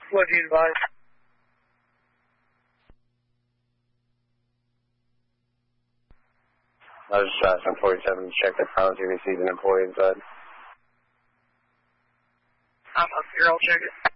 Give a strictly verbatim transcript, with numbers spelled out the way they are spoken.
What do you advise? I was just asked on forty-seven to check the phone if you received an employee inside. I'm up here, I'll check it.